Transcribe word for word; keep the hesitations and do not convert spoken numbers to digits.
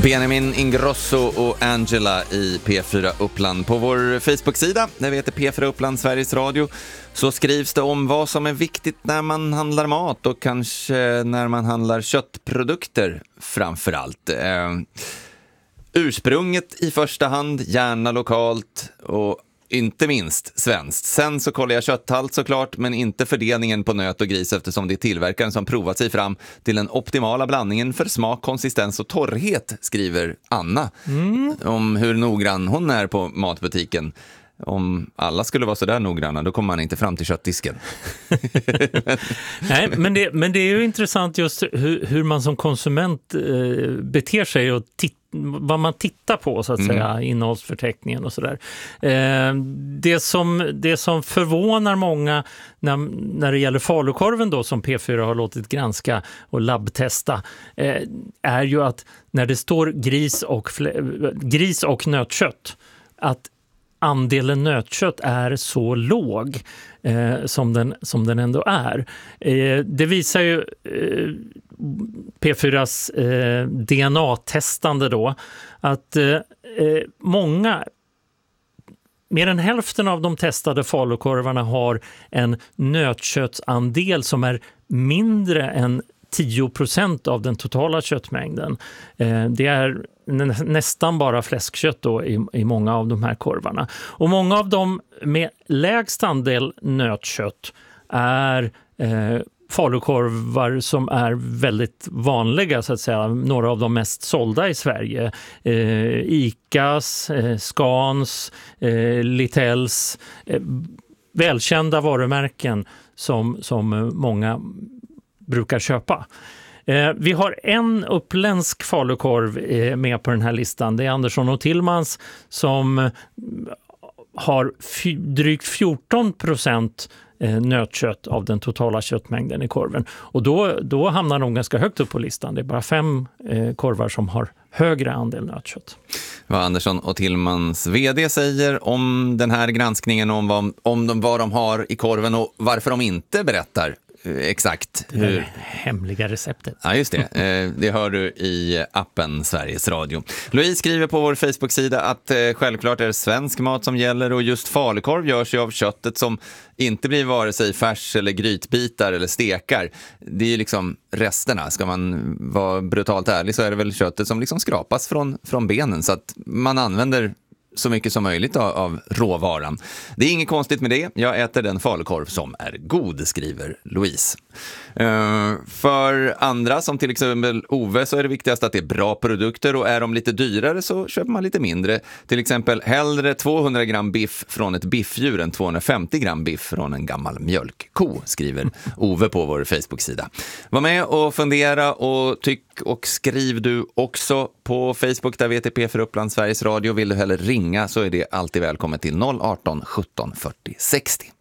Benjamin Ingrosso och Angela i P fyra Uppland. På vår Facebook-sida, där vi heter P fyra Uppland Sveriges Radio, så skrivs det om vad som är viktigt när man handlar mat och kanske när man handlar köttprodukter framför allt. Eh, ursprunget i första hand, gärna lokalt och inte minst svenskt. Sen så kollar jag kötthalt såklart, men inte fördelningen på nöt och gris eftersom det är tillverkaren som provat sig fram till den optimala blandningen för smak, konsistens och torrhet, skriver Anna. Mm. Om hur noggrann hon är på matbutiken. Om alla skulle vara så där noggranna, då kommer man inte fram till köttdisken. Nej, men det, men det är ju intressant just hur, hur man som konsument eh, beter sig och titt, vad man tittar på, så att säga, mm. innehållsförteckningen och sådär. Eh, det, som, det som förvånar många när, när det gäller falukorven då, som P fyra har låtit granska och labbtesta, eh, är ju att när det står gris och, flä- gris och nötkött, att andelen nötkött är så låg eh, som, den, som den ändå är. Eh, det visar ju eh, P fyras eh, D N A-testande då, att eh, många, mer än hälften av de testade falukorvarna har en nötköttsandel som är mindre än tio procent av den totala köttmängden. Eh, det är nä- nästan bara fläskkött då i, i många av de här korvarna. Och många av dem med lägst andel nötkött är eh, falukorvar som är väldigt vanliga, så att säga. Några av de mest sålda i Sverige. Eh, Icas, eh, Scans, eh, Littells. Eh, välkända varumärken som, som många brukar köpa. Eh, vi har en uppländsk falukorv eh, med på den här listan. Det är Andersson och Tillmans som har f- drygt fjorton procent eh, nötkött av den totala köttmängden i korven. Och då, då hamnar de ganska högt upp på listan. Det är bara fem eh, korvar som har högre andel nötkött. Vad Andersson och Tillmans vd säger om den här granskningen, om vad, om de, vad de har i korven och varför de inte berättar exakt det hur... hemliga receptet. Ja, just det. Det hör du i appen Sveriges Radio. Louise skriver på vår Facebook-sida att självklart är det svensk mat som gäller, och just falukorv görs ju av köttet som inte blir vare sig färs eller grytbitar eller stekar. Det är ju liksom resterna. Ska man vara brutalt ärlig så är det väl köttet som liksom skrapas från, från benen, så att man använder så mycket som möjligt av, av råvaran. Det är inget konstigt med det. Jag äter den falukorv som är god, skriver Louise. Uh, för andra, som till exempel Ove, så är det viktigast att det är bra produkter, och är de lite dyrare så köper man lite mindre. Till exempel hellre tvåhundra gram biff från ett biffdjur än tvåhundrafemtio gram biff från en gammal mjölkko, skriver Ove på vår Facebook-sida. Var med och fundera och tyck och skriv du också på Facebook, där vi heter P fyra Uppland Sveriges Radio. Vill du heller ringa så är det alltid välkommen till noll arton sjutton fyrtio sextio.